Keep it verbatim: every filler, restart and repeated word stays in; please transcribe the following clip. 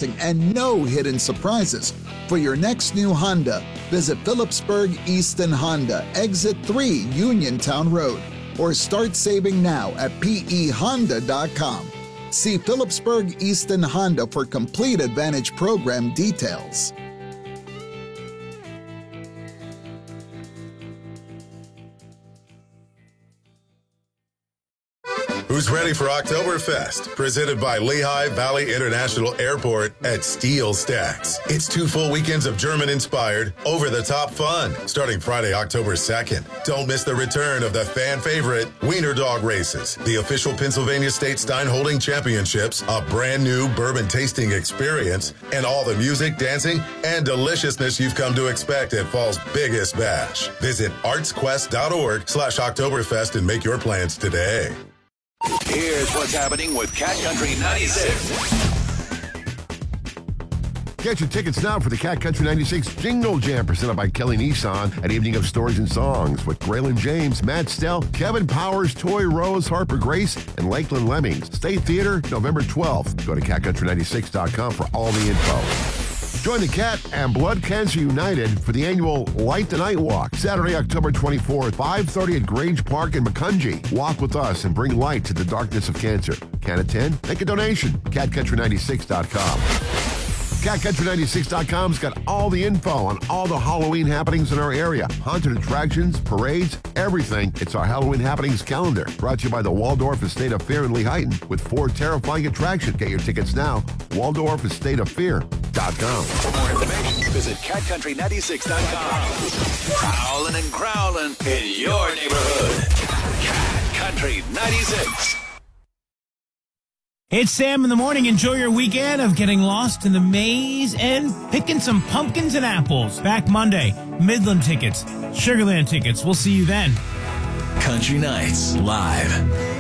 financing and no hidden surprises. For your next new Honda, visit Phillipsburg Easton Honda, Exit three Uniontown Road, or start saving now at P E honda dot com. See Phillipsburg Easton Honda for complete Advantage program details. Who's ready for Oktoberfest? Presented by Lehigh Valley International Airport at Steel Stacks. It's two full weekends of German-inspired, over-the-top fun, starting Friday, October second. Don't miss the return of the fan-favorite Wiener Dog Races, the official Pennsylvania State Steinholding Championships, a brand-new bourbon tasting experience, and all the music, dancing, and deliciousness you've come to expect at fall's biggest bash. Visit artsquest.org slash Oktoberfest and make your plans today. Here's what's happening with Cat Country ninety-six. Get your tickets now for the Cat Country ninety-six Jingle Jam presented by Kelly Nissan, an evening of stories and songs with Graylin James, Matt Stell, Kevin Powers, Toy Rose, Harper Grace, and Lakeland Lemmings. State Theater, November twelfth. Go to cat country ninety-six dot com for all the info. Join the Cat and Blood Cancer United for the annual Light the Night Walk, Saturday, October twenty-fourth, five thirty at Grange Park in Macungie. Walk with us and bring light to the darkness of cancer. Can't attend? Make a donation. cat country ninety-six dot com. cat country ninety-six dot com's got all the info on all the Halloween happenings in our area. Haunted attractions, parades, everything. It's our Halloween happenings calendar. Brought to you by the Waldorf Estate of Fear in Lehighton with four terrifying attractions. Get your tickets now. Waldorf Estate of Fear dot com. For more information, visit cat country ninety-six dot com. Prowling and growling in your neighborhood. Cat Country ninety-six. It's Sam in the morning. Enjoy your weekend of getting lost in the maze and picking some pumpkins and apples. Back Monday. Midland tickets, Sugarland tickets. We'll see you then. Country Nights Live.